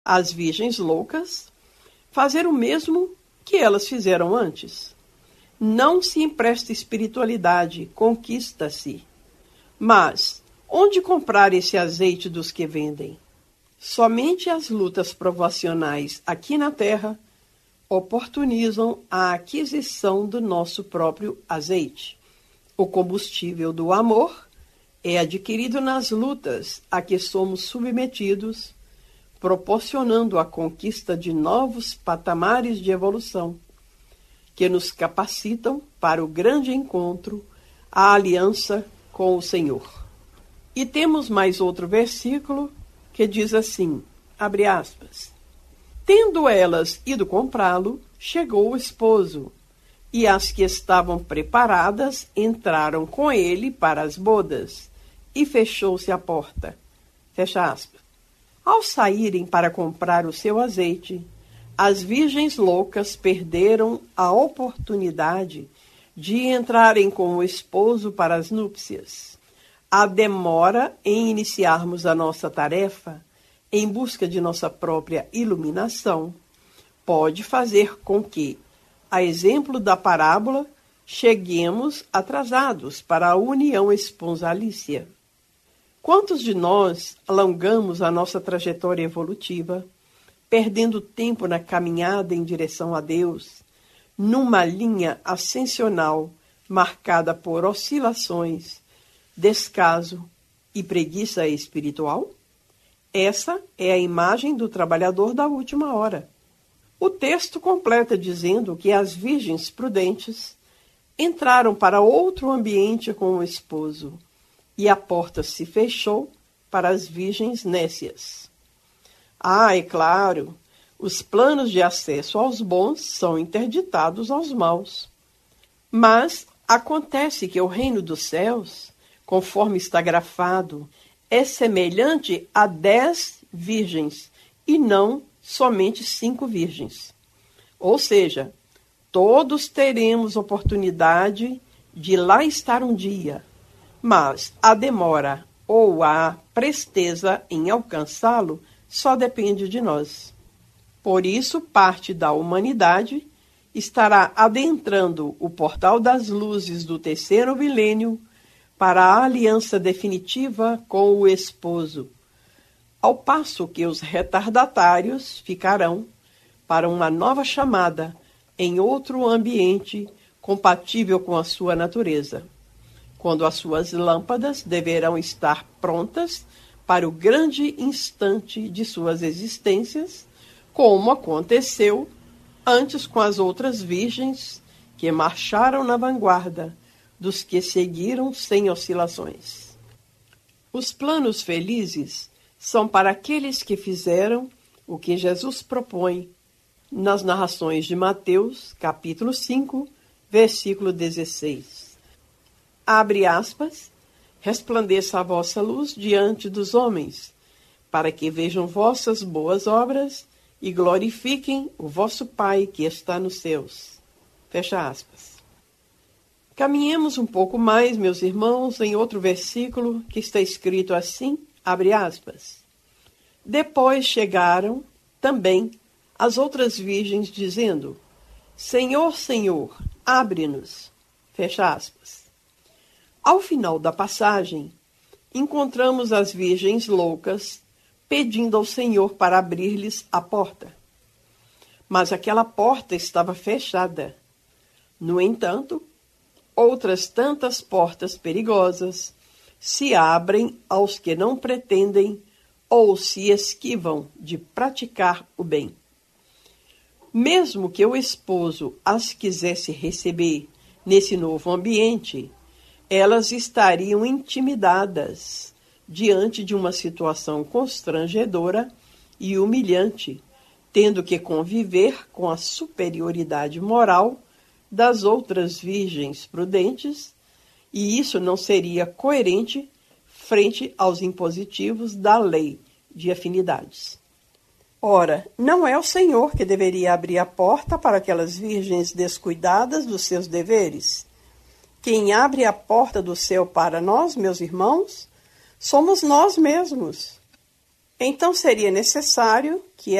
As virgens loucas fazer o mesmo que elas fizeram antes. Não se empresta espiritualidade, conquista-se. Mas onde comprar esse azeite dos que vendem? Somente as lutas provacionais aqui na terra oportunizam a aquisição do nosso próprio azeite. O combustível do amor é adquirido nas lutas a que somos submetidos, proporcionando a conquista de novos patamares de evolução, que nos capacitam para o grande encontro, a aliança com o Senhor. E temos mais outro versículo que diz assim, abre aspas, tendo elas ido comprá-lo, chegou o esposo, e as que estavam preparadas entraram com ele para as bodas, e fechou-se a porta. Fecha aspas. Ao saírem para comprar o seu azeite, as virgens loucas perderam a oportunidade de entrarem com o esposo para as núpcias. A demora em iniciarmos a nossa tarefa, em busca de nossa própria iluminação, pode fazer com que, a exemplo da parábola, cheguemos atrasados para a união esponsalícia. Quantos de nós alongamos a nossa trajetória evolutiva, perdendo tempo na caminhada em direção a Deus, numa linha ascensional marcada por oscilações, descaso e preguiça espiritual? Essa é a imagem do trabalhador da última hora. O texto completa dizendo que as virgens prudentes entraram para outro ambiente com o esposo, e a porta se fechou para as virgens nécias. É claro, os planos de acesso aos bons são interditados aos maus. Mas acontece que o reino dos céus, conforme está grafado, é semelhante a 10 virgens, e não somente 5 virgens. Ou seja, todos teremos oportunidade de lá estar um dia, mas a demora ou a presteza em alcançá-lo só depende de nós. Por isso, parte da humanidade estará adentrando o portal das luzes do terceiro milênio para a aliança definitiva com o esposo, ao passo que os retardatários ficarão para uma nova chamada em outro ambiente compatível com a sua natureza, quando as suas lâmpadas deverão estar prontas para o grande instante de suas existências, como aconteceu antes com as outras virgens que marcharam na vanguarda dos que seguiram sem oscilações. Os planos felizes são para aqueles que fizeram o que Jesus propõe nas narrações de Mateus, capítulo 5, versículo 16. Abre aspas, resplandeça a vossa luz diante dos homens, para que vejam vossas boas obras e glorifiquem o vosso Pai que está nos céus. Fecha aspas. Caminhemos um pouco mais, meus irmãos, em outro versículo que está escrito assim, abre aspas. Depois chegaram também as outras virgens dizendo, Senhor, Senhor, abre-nos. Fecha aspas. Ao final da passagem, encontramos as virgens loucas pedindo ao Senhor para abrir-lhes a porta. Mas aquela porta estava fechada. No entanto, outras tantas portas perigosas se abrem aos que não pretendem ou se esquivam de praticar o bem. Mesmo que o esposo as quisesse receber nesse novo ambiente, elas estariam intimidadas diante de uma situação constrangedora e humilhante, tendo que conviver com a superioridade moral das outras virgens prudentes, e isso não seria coerente frente aos impositivos da lei de afinidades. Ora, não é o Senhor que deveria abrir a porta para aquelas virgens descuidadas dos seus deveres? Quem abre a porta do céu para nós, meus irmãos, somos nós mesmos. Então seria necessário que